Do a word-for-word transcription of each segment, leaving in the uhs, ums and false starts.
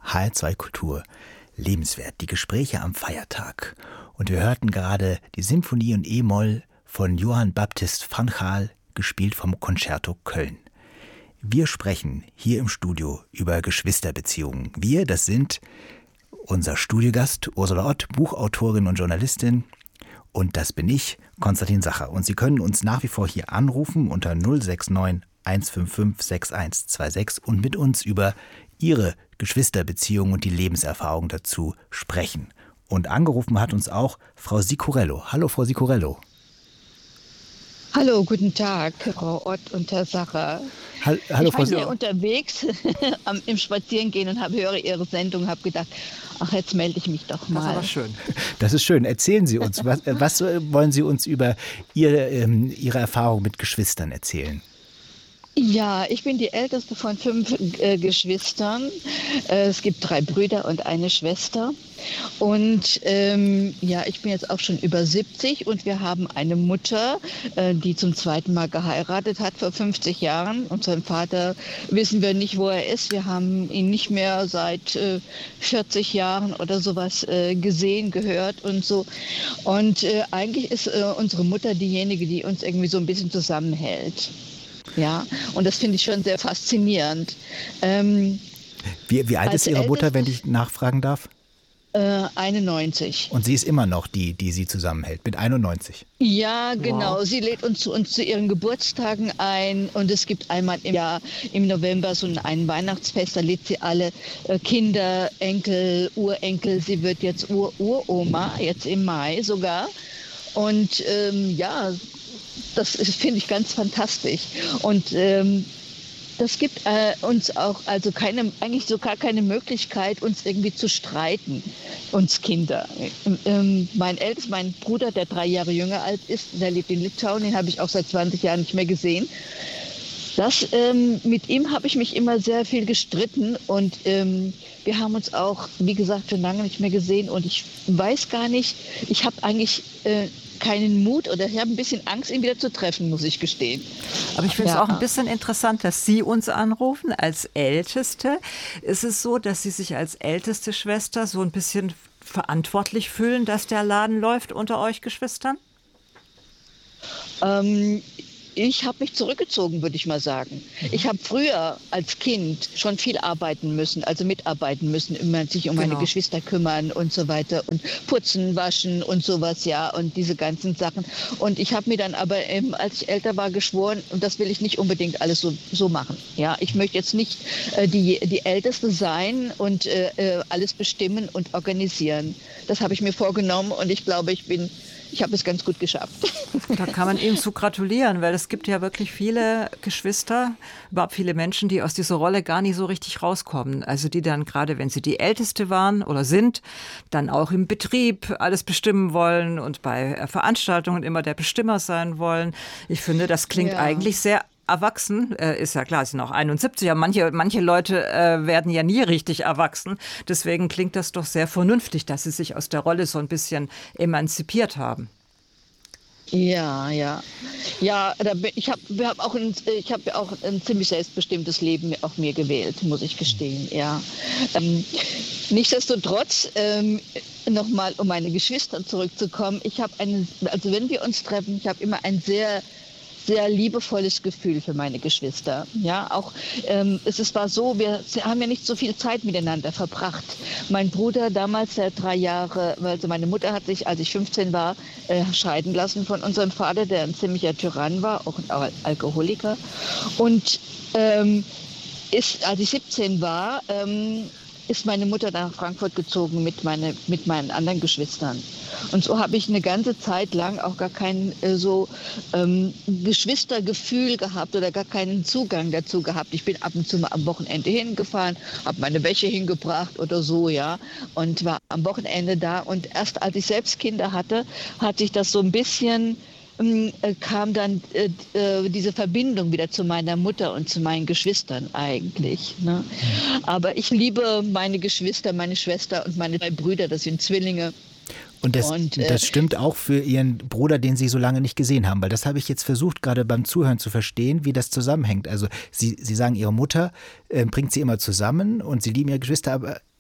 H R zwei Kultur. Lebenswert, die Gespräche am Feiertag. Und wir hörten gerade die Symphonie in E-Moll von Johann Baptist van Gaal, gespielt vom Concerto Köln. Wir sprechen hier im Studio über Geschwisterbeziehungen. Wir, das sind unser Studiogast Ursula Ott, Buchautorin und Journalistin. Und das bin ich, Konstantin Sacher. Und Sie können uns nach wie vor hier anrufen unter null sechs neun eins fünf fünf sechs eins zwei sechs und mit uns über Ihre Geschwisterbeziehungen und die Lebenserfahrung dazu sprechen. Und angerufen hat uns auch Frau Sicurello. Hallo, Frau Sicurello. Hallo, guten Tag, Frau Ott und Herr Sacher. Hall- Hallo, ich Frau war Sicurello. hier unterwegs am, im Spazierengehen und habe, höre Ihre Sendung und habe gedacht, ach, jetzt melde ich mich doch mal. Das ist aber schön. Das ist schön. Erzählen Sie uns, was, was wollen Sie uns über Ihre, ähm, Ihre Erfahrung mit Geschwistern erzählen? Ja, ich bin die älteste von fünf äh, Geschwistern. Äh, es gibt drei Brüder und eine Schwester. Und ähm, ja, ich bin jetzt auch schon über siebzig und wir haben eine Mutter, äh, die zum zweiten Mal geheiratet hat vor fünfzig Jahren. Und sein Vater wissen wir nicht, wo er ist. Wir haben ihn nicht mehr seit äh, vierzig Jahren oder sowas äh, gesehen, gehört und so. Und äh, eigentlich ist äh, unsere Mutter diejenige, die uns irgendwie so ein bisschen zusammenhält. Ja, und das finde ich schon sehr faszinierend. Ähm, Wie, wie alt als ist Ihre Mutter, älteste- wenn ich nachfragen darf? äh, einundneunzig. Und sie ist immer noch die, die Sie zusammenhält, mit einundneunzig. Ja, genau. Sie lädt uns zu uns zu ihren Geburtstagen ein und es gibt einmal im Jahr im November so ein, ein Weihnachtsfest, da lädt sie alle äh, Kinder, Enkel, Urenkel. Sie wird jetzt Ur-Uroma, jetzt im Mai sogar. Und ähm, ja, das ist- finde ich ganz fantastisch. Und ähm, das gibt äh, uns auch also keine, eigentlich so gar keine Möglichkeit, uns irgendwie zu streiten, uns Kinder. Ähm, ähm, mein ältester, mein Bruder, der drei Jahre jünger alt ist, der lebt in Litauen, den habe ich auch seit zwanzig Jahren nicht mehr gesehen. Das, ähm, mit ihm habe ich mich immer sehr viel gestritten und ähm, wir haben uns auch, wie gesagt, schon lange nicht mehr gesehen und ich weiß gar nicht, ich habe eigentlich äh, keinen Mut oder ich habe ein bisschen Angst, ihn wieder zu treffen, muss ich gestehen. Aber ich finde es Ja. auch ein bisschen interessant, dass Sie uns anrufen als Älteste. Ist es so, dass Sie sich als älteste Schwester so ein bisschen verantwortlich fühlen, dass der Laden läuft unter euch Geschwistern? Ähm, ich habe mich zurückgezogen, würde ich mal sagen. Ich habe früher als Kind schon viel arbeiten müssen, also mitarbeiten müssen, immer sich um meine Genau. Geschwister kümmern und so weiter und putzen, waschen und sowas, ja, und diese ganzen Sachen. Und ich habe mir dann aber, ähm, als ich älter war, geschworen, und das will ich nicht unbedingt alles so, so machen. Ja, ich möchte jetzt nicht äh, die, die Älteste sein und äh, äh, alles bestimmen und organisieren. Das habe ich mir vorgenommen und ich glaube, ich bin Ich habe es ganz gut geschafft. Da kann man Ihnen zu gratulieren, weil es gibt ja wirklich viele Geschwister, überhaupt viele Menschen, die aus dieser Rolle gar nicht so richtig rauskommen. Also die dann, gerade wenn sie die Älteste waren oder sind, dann auch im Betrieb alles bestimmen wollen und bei äh, Veranstaltungen immer der Bestimmer sein wollen. Ich finde, das klingt Ja. eigentlich sehr erwachsen, äh, ist ja klar, sie sind auch einundsiebzig, aber manche, manche Leute äh, werden ja nie richtig erwachsen. Deswegen klingt das doch sehr vernünftig, dass sie sich aus der Rolle so ein bisschen emanzipiert haben. Ja, ja. Ja, da bin, ich habe hab auch, ein, ich hab ja auch ein ziemlich selbstbestimmtes Leben auch mir gewählt, muss ich gestehen, ja. Ähm, nichtsdestotrotz, ähm, nochmal um meine Geschwister zurückzukommen, ich habe einen, also wenn wir uns treffen, ich habe immer ein sehr sehr liebevolles Gefühl für meine Geschwister. Ja, auch ähm, es ist, war so, wir haben ja nicht so viel Zeit miteinander verbracht. Mein Bruder damals, der drei Jahre, also meine Mutter hat sich, als ich fünfzehn war, äh, scheiden lassen von unserem Vater, der ein ziemlicher Tyrann war, auch ein Al- Alkoholiker. Und ähm, ist, als ich siebzehn war, ähm, ist meine Mutter nach Frankfurt gezogen mit, meine, mit meinen anderen Geschwistern. Und so habe ich eine ganze Zeit lang auch gar kein äh, so ähm, Geschwistergefühl gehabt oder gar keinen Zugang dazu gehabt. Ich bin ab und zu mal am Wochenende hingefahren, habe meine Wäsche hingebracht oder so, ja, und war am Wochenende da. Und erst als ich selbst Kinder hatte, hatte ich das so ein bisschen ähm, äh, kam dann äh, äh, diese Verbindung wieder zu meiner Mutter und zu meinen Geschwistern eigentlich. Ne? Aber ich liebe meine Geschwister, meine Schwester und meine drei Brüder, das sind Zwillinge. Und das, Und, äh, das stimmt auch für Ihren Bruder, den Sie so lange nicht gesehen haben, weil das habe ich jetzt versucht, gerade beim Zuhören zu verstehen, wie das zusammenhängt. Also Sie, Sie sagen, Ihre Mutter äh, bringt Sie immer zusammen und Sie lieben Ihre Geschwister, aber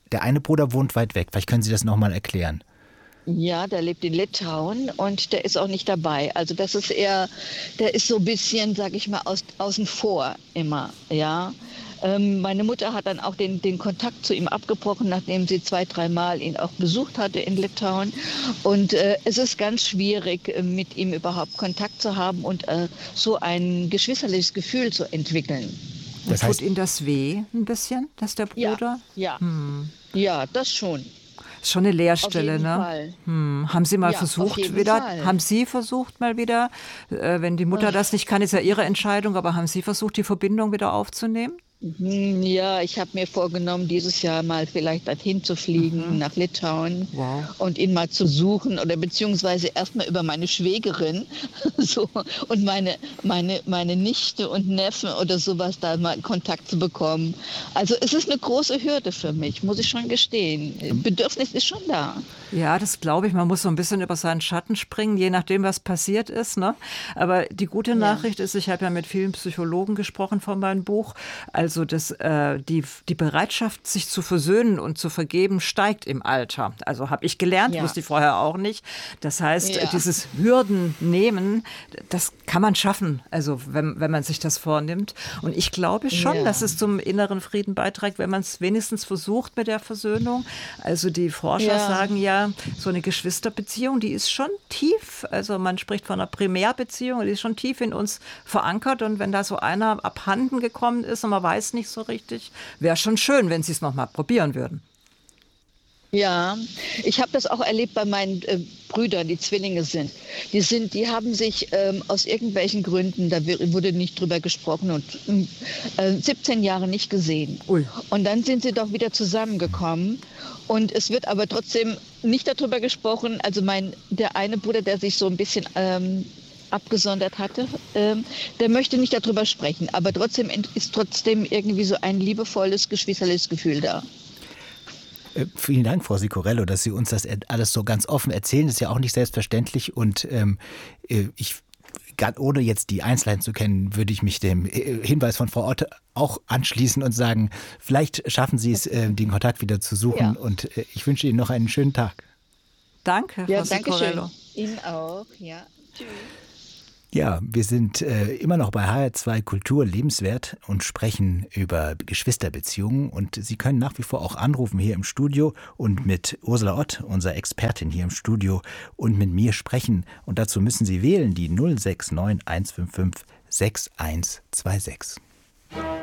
Der eine Bruder wohnt weit weg. Vielleicht können Sie das nochmal erklären. Ja, der lebt in Litauen und der ist auch nicht dabei. Also das ist eher, der ist so ein bisschen, sag ich mal, aus, außen vor immer, ja. Ähm, meine Mutter hat dann auch den, den Kontakt zu ihm abgebrochen, nachdem sie zwei, dreimal ihn auch besucht hatte in Litauen. Und äh, es ist ganz schwierig, äh, mit ihm überhaupt Kontakt zu haben und äh, so ein geschwisterliches Gefühl zu entwickeln. Das heißt, tut Ihnen das weh ein bisschen, dass der Bruder? Ja, ja, hm. ja, das schon. Ist schon eine Leerstelle, auf jeden ne? Fall. Hm. Haben Sie mal Ja, versucht auf jeden wieder? Fall. Haben Sie versucht mal wieder, äh, wenn die Mutter das nicht kann, ist ja Ihre Entscheidung, aber haben Sie versucht, die Verbindung wieder aufzunehmen? Ja, ich habe mir vorgenommen, dieses Jahr mal vielleicht dorthin zu fliegen, mhm. nach Litauen wow. und ihn mal zu suchen oder beziehungsweise erstmal über meine Schwägerin so, und meine, meine, meine Nichte und Neffen oder sowas da mal Kontakt zu bekommen. Also es ist eine große Hürde für mich, muss ich schon gestehen. Bedürfnis ist schon da. Ja, das glaube ich. Man muss so ein bisschen über seinen Schatten springen, je nachdem, was passiert ist. Ne? Aber die gute Nachricht ja. ist, ich habe ja mit vielen Psychologen gesprochen von meinem Buch. Also das, äh, die, die Bereitschaft, sich zu versöhnen und zu vergeben, steigt im Alter. Also habe ich gelernt, ja. wusste ich vorher auch nicht. Das heißt, ja. dieses Hürden nehmen, das kann man schaffen, also wenn, wenn man sich das vornimmt. Und ich glaube schon, ja. dass es zum inneren Frieden beiträgt, wenn man es wenigstens versucht mit der Versöhnung. Also die Forscher ja. sagen ja, so eine Geschwisterbeziehung, die ist schon tief, also man spricht von einer Primärbeziehung, die ist schon tief in uns verankert und wenn da so einer abhanden gekommen ist und man weiß nicht so richtig, wäre schon schön, wenn sie es nochmal probieren würden. Ja, ich habe das auch erlebt bei meinen äh, Brüdern, die Zwillinge sind. Die sind, die haben sich ähm, aus irgendwelchen Gründen, da wurde nicht drüber gesprochen und äh, siebzehn Jahre nicht gesehen. Ui. Und dann sind sie doch wieder zusammengekommen. Und es wird aber trotzdem nicht darüber gesprochen. Also mein, der eine Bruder, der sich so ein bisschen ähm, abgesondert hatte, ähm, der möchte nicht darüber sprechen. Aber trotzdem ist trotzdem irgendwie so ein liebevolles, geschwisterliches Gefühl da. Vielen Dank, Frau Sicorello, dass Sie uns das alles so ganz offen erzählen. Das ist ja auch nicht selbstverständlich. Und ähm, ich, ohne jetzt die Einzelheiten zu kennen, würde ich mich dem Hinweis von Frau Otte auch anschließen und sagen, vielleicht schaffen Sie es, äh, den Kontakt wieder zu suchen. Ja. Und äh, ich wünsche Ihnen noch einen schönen Tag. Danke, Frau ja, danke Sicorello. Schön. Ihnen auch. Ja. Tschüss. Ja, wir sind äh, immer noch bei H R zwei Kultur lebenswert und sprechen über Geschwisterbeziehungen. Und Sie können nach wie vor auch anrufen hier im Studio und mit Ursula Ott, unserer Expertin hier im Studio, und mit mir sprechen. Und dazu müssen Sie wählen die null sechs neun eins fünf fünf sechs eins zwei sechs.